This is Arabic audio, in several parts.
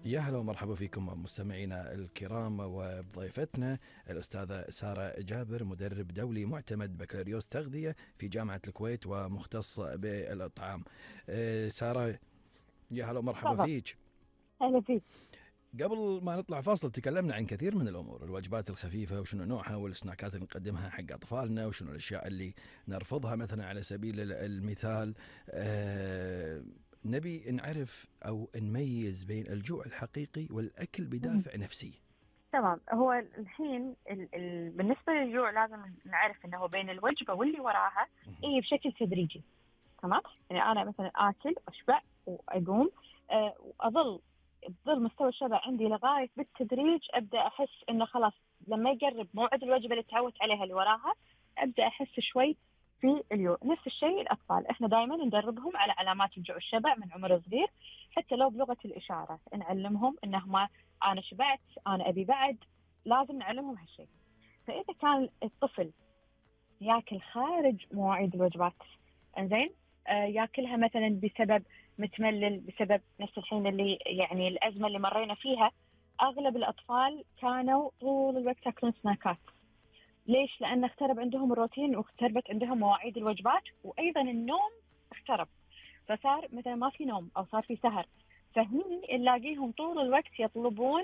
يا هلا ومرحبا فيكم مستمعينا الكرام وبضيفتنا الأستاذة سارة جابر، مدرب دولي معتمد بكالوريوس تغذية في جامعة الكويت ومختص بالأطعام. سارة، يا هلا ومرحبا تفضل. فيك. أهلا فيك. قبل ما نطلع فاصل تكلمنا عن كثير من الأمور، الوجبات الخفيفة وشنو نوعها، والسناكات اللي نقدمها حق أطفالنا، وشنو الأشياء اللي نرفضها مثلا على سبيل المثال. نبي نعرف أو نميز بين الجوع الحقيقي والأكل مم. بدافع نفسي. تمام. هو الحين بالنسبة للجوع لازم نعرف أنه بين الوجبة واللي وراها هي بشكل تدريجي. تمام. يعني أنا مثلا آكل أشبع وأقوم، وأظل تظل مستوى الشبع عندي لغاية بالتدريج أبدأ أحس إنه خلاص لما يقرب موعد الوجبة اللي تعودت عليها اللي وراها أبدأ أحس شوي في اليوم. نفس الشيء الأطفال، إحنا دائما ندربهم على علامات الجوع والشبع من عمر صغير، حتى لو بلغة الإشارة نعلمهم إنه ما أنا شبعت، أنا أبي بعد، لازم نعلمهم هالشيء. فإذا كان الطفل ياكل خارج مواعيد الوجبات، انزين، ياكلها مثلا بسبب متملل، بسبب نفس الحين اللي يعني الازمه اللي مرينا فيها، اغلب الاطفال كانوا طول الوقت ياكلون سناكات. ليش؟ لان اخترب عندهم الروتين واختربت عندهم مواعيد الوجبات، وايضا النوم اخترب، فصار مثلا ما في نوم او صار في سهر. فهني نلاقيهم طول الوقت يطلبون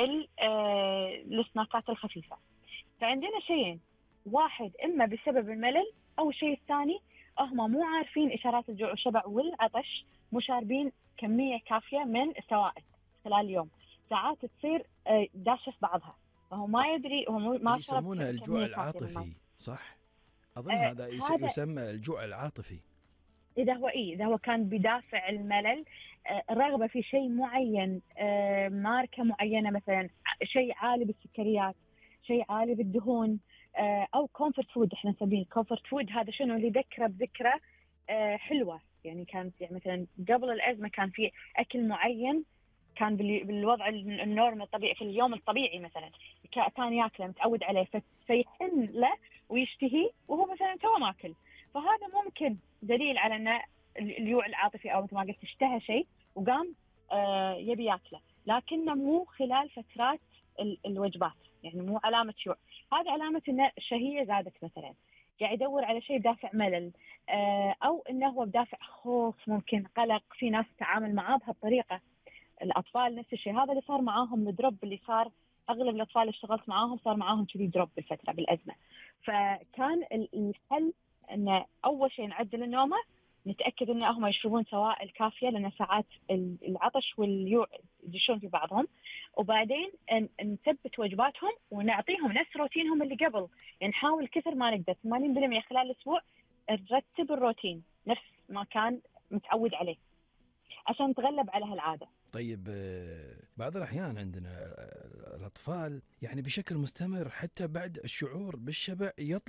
السناكات الخفيفه. فعندنا شيئين: واحد اما بسبب الملل، او الشيء الثاني هم مو عارفين اشارات الجوع والشبع والعطش، مو شاربين كميه كافيه من السوائل خلال اليوم. ساعات تصير داشه في بعضها، فهو ما يدري، هو ما اللي شرب يسمونه الجوع كميه كافيه من الماء. العاطفي، صح؟ أظن هذا هذا يسمى الجوع العاطفي. اذا هو كان بدافع الملل، الرغبه في شيء معين، ماركه معينه مثلا، شيء عالي بالسكريات، شيء عالي بالدهون، او كومفورت فود. احنا نسميه كومفورت فود. هذا شنو؟ اللي ذكره بذكرى حلوه، يعني كانت يعني مثلا قبل الازمه كان في اكل معين، كان بالوضع النورم الطبيعي في اليوم الطبيعي مثلا كان ياكله متعود عليه، فيحن له ويشتهي وهو مثلا تو ماكل. فهذا ممكن دليل على ان الجوع العاطفي، او مثل ما قلت اشتهى شيء وقام يبي ياكله، لكنه مو خلال فترات الوجبات، يعني مو علامه جوع. هذا علامه ان الشهيه زادت مثلا، قاعد يدور على شيء بدافع ملل، او انه هو بدافع خوف، ممكن قلق. في ناس تتعامل معاه بهالطريقه. الاطفال نفس الشيء، هذا اللي صار معاهم، الدروب اللي صار. اغلب الاطفال اللي اشتغلت معاهم صار معاهم كذي دروب بالفتره بالازمه. فكان الحل ان اول شيء نعدل النومه، نتاكد ان هم يشربون سوائل كافيه، لان ساعات العطش والجوع يدشون في بعضهم. وبعدين نثبت وجباتهم ونعطيهم نفس روتينهم اللي قبل. يعني نحاول كثر ما نقدر 80% خلال الاسبوع نرتب الروتين نفس ما كان متعود عليه، عشان نتغلب على هالعاده. طيب، بعض الأحيان عندنا الأطفال يعني بشكل مستمر حتى بعد الشعور بالشبع يطلب